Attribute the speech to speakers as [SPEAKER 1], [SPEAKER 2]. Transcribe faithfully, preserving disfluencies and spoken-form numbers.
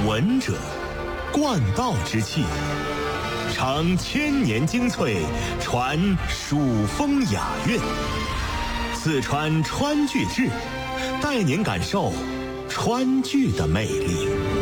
[SPEAKER 1] 文者，贯道之气，承千年精粹，传蜀风雅韵。四川川剧志，带您感受川剧的魅力。